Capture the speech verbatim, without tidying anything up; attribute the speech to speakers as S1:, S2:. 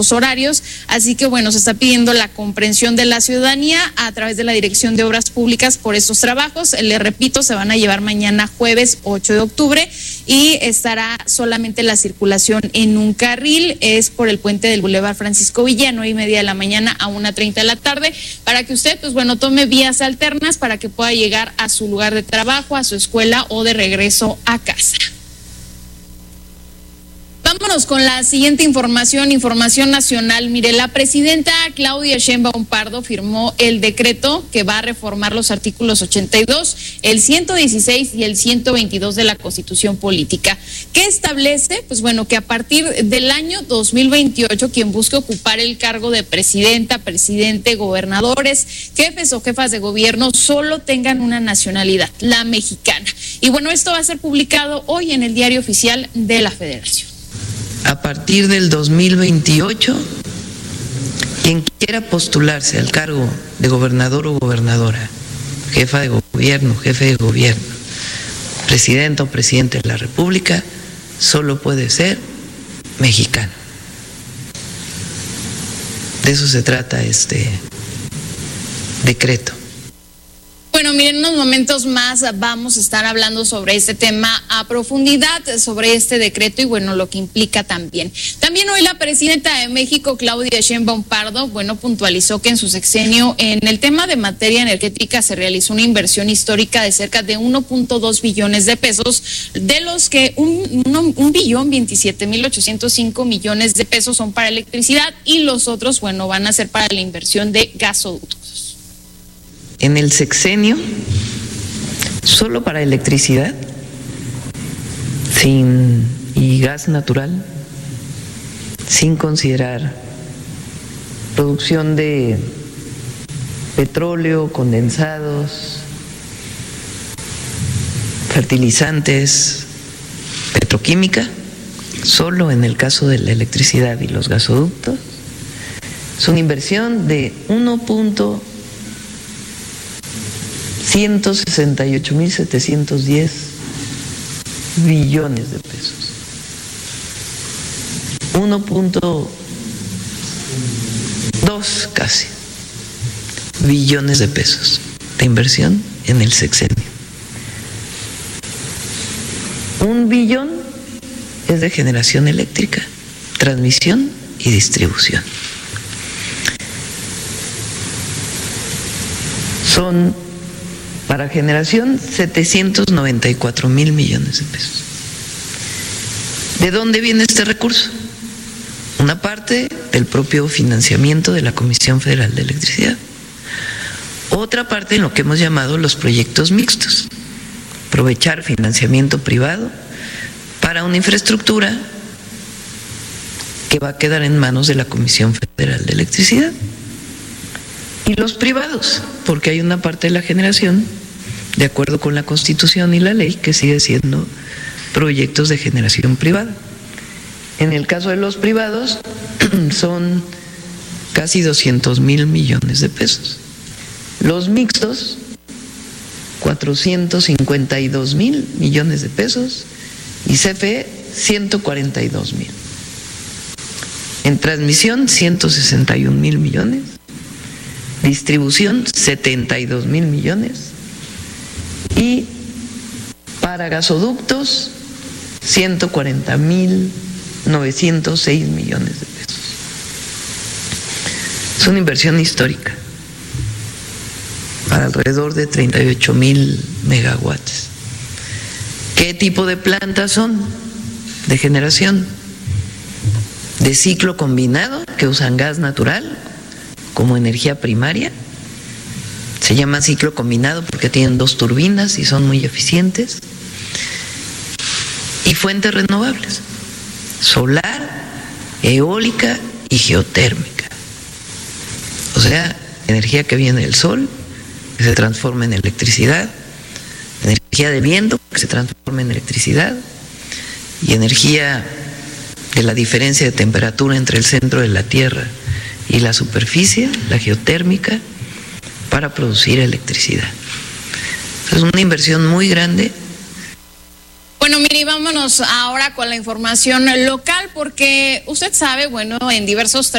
S1: horarios, así que bueno, se está pidiendo la comprensión de la ciudadanía a través de la Dirección de Obras Públicas por estos trabajos. Le repito, se van a llevar mañana jueves ocho de octubre y estará solamente la circulación en un carril, es por el puente del Boulevard Francisco Villa, nueve y media de la mañana a una treinta de la tarde, para que usted pues bueno tome vías alternas para que pueda llegar a su lugar de trabajo, a su escuela o de regreso a casa. Vámonos con la siguiente información, información nacional. Mire, la presidenta Claudia Sheinbaum Pardo firmó el decreto que va a reformar los artículos ochenta y dos, el ciento dieciséis y el ciento veintidós de la Constitución Política. ¿Qué establece? Pues bueno, que a partir del año dos mil veintiocho, quien busque ocupar el cargo de presidenta, presidente, gobernadores, jefes o jefas de gobierno, solo tengan una nacionalidad, la mexicana. Y bueno, esto va a ser publicado hoy en el Diario Oficial de la Federación.
S2: A partir del dos mil veintiocho, quien quiera postularse al cargo de gobernador o gobernadora, jefa de gobierno, jefe de gobierno, presidenta o presidente de la República, solo puede ser mexicano. De eso se trata este decreto.
S1: Bueno, miren, en unos momentos más vamos a estar hablando sobre este tema a profundidad, sobre este decreto y bueno, lo que implica también. También hoy la presidenta de México, Claudia Sheinbaum Pardo, bueno, puntualizó que en su sexenio en el tema de materia energética se realizó una inversión histórica de cerca de uno punto dos billones de pesos, de los que un, un, un billón veintisiete mil ochocientos cinco millones de pesos son para electricidad y los otros, bueno, van a ser para la inversión de gasoductos.
S2: En el sexenio, solo para electricidad sin y gas natural, sin considerar producción de petróleo, condensados, fertilizantes, petroquímica, solo en el caso de la electricidad y los gasoductos, es una inversión de uno punto ciento sesenta y ocho mil setecientos diez billones de pesos. uno punto dos casi billones de pesos de inversión en el sexenio. Un billón es de generación eléctrica, transmisión y distribución. Son para generación setecientos noventa y cuatro mil millones de pesos. ¿De dónde viene este recurso? Una parte del propio financiamiento de la Comisión Federal de Electricidad. Otra parte en lo que hemos llamado los proyectos mixtos. Aprovechar financiamiento privado para una infraestructura que va a quedar en manos de la Comisión Federal de Electricidad. Y los privados, porque hay una parte de la generación, de acuerdo con la Constitución y la ley, que sigue siendo proyectos de generación privada. En el caso de los privados, son casi doscientos mil millones de pesos. Los mixtos, cuatrocientos cincuenta y dos mil millones de pesos, y C F E, ciento cuarenta y dos mil. En transmisión, ciento sesenta y un mil millones. Distribución, setenta y dos mil millones. Y para gasoductos, ciento cuarenta mil novecientos seis millones de pesos. Es una inversión histórica para alrededor de treinta y ocho mil megawatts. ¿Qué tipo de plantas son? De generación, de ciclo combinado, que usan gas natural como energía primaria. Se llama ciclo combinado porque tienen dos turbinas y son muy eficientes. Y fuentes renovables, solar, eólica y geotérmica. O sea, energía que viene del sol, que se transforma en electricidad, energía de viento, que se transforma en electricidad, y energía de la diferencia de temperatura entre el centro de la Tierra y la superficie, la geotérmica, para producir electricidad. Es una inversión muy grande.
S1: Bueno, mire, vámonos ahora con la información local, porque usted sabe, bueno, en diversos